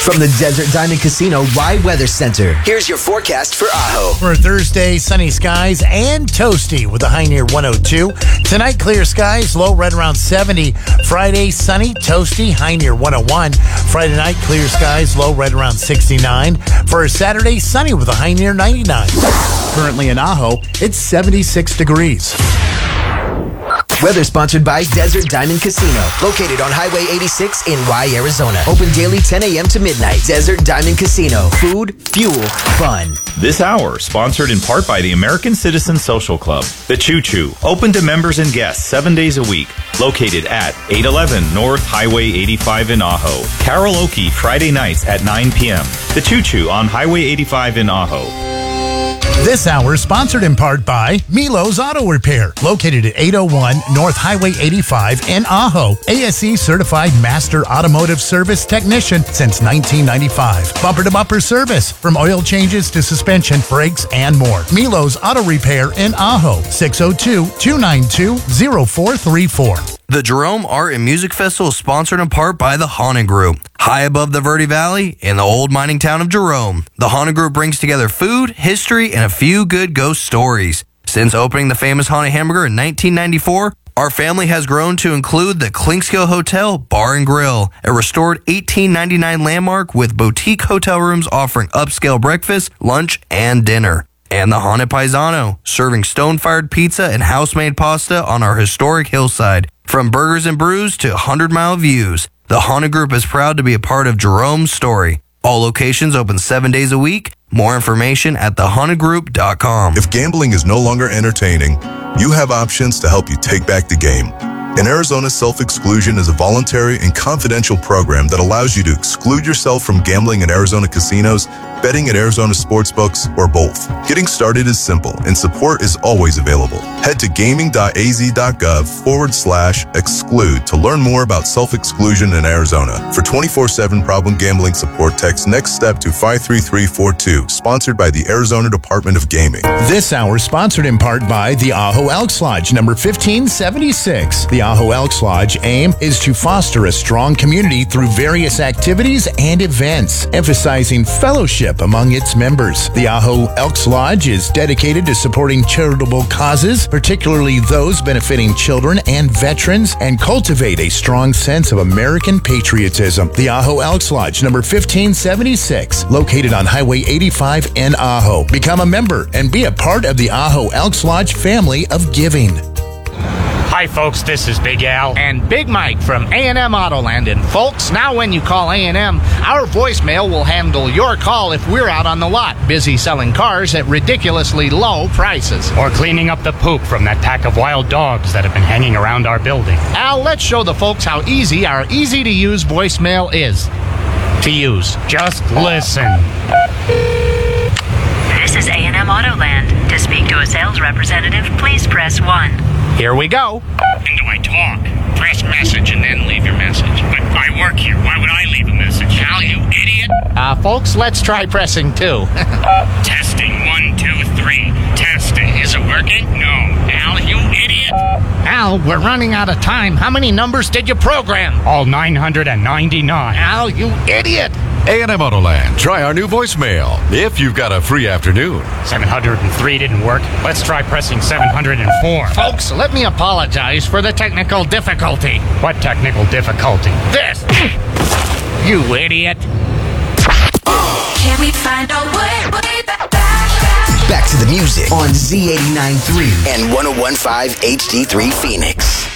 From the Desert Diamond Casino Rye Weather Center, here's your forecast for Ajo. For Thursday, sunny skies and toasty with a high near 102. Tonight, clear skies, low right around 70. Friday, sunny, toasty, high near 101. Friday night, clear skies, low right around 69. For Saturday, sunny with a high near 99. Currently in Ajo, it's 76 degrees. Weather sponsored by Desert Diamond Casino, located on Highway 86 in Rye, Arizona. Open daily 10 a.m. to midnight. Desert Diamond Casino. Food, fuel, fun. This hour, sponsored in part by the American Citizen Social Club. The Choo Choo, open to members and guests 7 days a week. Located at 811 North Highway 85 in Ajo. Karaoke Friday nights at 9 p.m. The Choo Choo on Highway 85 in Ajo. This hour sponsored in part by Milo's Auto Repair, located at 801 North Highway 85 in Ajo. ASE certified master automotive service technician since 1995. Bumper-to-bumper service, from oil changes to suspension, brakes, and more. Milo's Auto Repair in Ajo, 602-292-0434. The Jerome Art and Music Festival is sponsored in part by the Haunted Group. High above the Verde Valley in the old mining town of Jerome, the Haunted Group brings together food, history, and a few good ghost stories. Since opening the famous Haunted Hamburger in 1994, our family has grown to include the Klinkskill Hotel Bar and Grill, a restored 1899 landmark with boutique hotel rooms offering upscale breakfast, lunch, and dinner. And the Haunted Paisano, serving stone-fired pizza and house-made pasta on our historic hillside. From burgers and brews to 100-mile views, the Haunted Group is proud to be a part of Jerome's story. All locations open 7 days a week. More information at thehauntedgroup.com. If gambling is no longer entertaining, you have options to help you take back the game. In Arizona, Self-Exclusion is a voluntary and confidential program that allows you to exclude yourself from gambling in Arizona casinos, betting at Arizona sportsbooks, or both. Getting started is simple, and support is always available. Head to gaming.az.gov/exclude to learn more about self-exclusion in Arizona. For 24/7 problem gambling support, text Next Step to 53342, sponsored by the Arizona Department of Gaming. This hour sponsored in part by the Ajo Elks Lodge, number 1576. The Ajo Elks Lodge aim is to foster a strong community through various activities and events, emphasizing fellowship among its members. The Ajo Elks Lodge is dedicated to supporting charitable causes, particularly those benefiting children and veterans, and cultivate a strong sense of American patriotism. The Ajo Elks Lodge, number 1576, located on Highway 85 in Ajo. Become a member and be a part of the Ajo Elks Lodge family of giving. Hi, folks, this is Big Al and Big Mike from A&M Autoland. And, folks, now when you call A&M, our voicemail will handle your call if we're out on the lot, busy selling cars at ridiculously low prices. Or cleaning up the poop from that pack of wild dogs that have been hanging around our building. Al, let's show the folks how easy our easy-to-use voicemail is to use. Just listen. This is A&M Autoland. To speak to a sales representative, please press 1. Here we go. And do I talk? Press message and then leave your message. But I work here. Why would I leave a message? Al, you idiot. Folks, let's try pressing 2. Testing 1, 2, 3. Testing. Is it working? No. Al, you idiot. Al, we're running out of time. How many numbers did you program? All 999. Al, you idiot. A&M Autoland. Try our new voicemail if you've got a free afternoon. 703 didn't work. Let's try pressing 704. Folks, let me apologize for the technical difficulty. What technical difficulty? This! You idiot! Can we find a way back? Back to the music on Z89.3 and 101.5 HD3 Phoenix.